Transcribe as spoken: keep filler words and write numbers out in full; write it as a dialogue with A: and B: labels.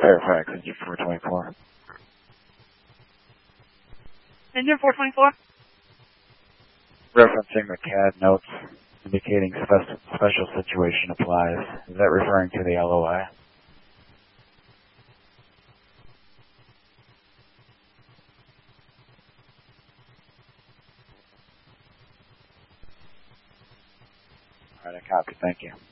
A: Fairfax, engine four twenty-four.
B: Engine four twenty-four?
A: Referencing the C A D notes indicating spe special situation applies. Is that referring to the L O I? All right, I copy. Thank you.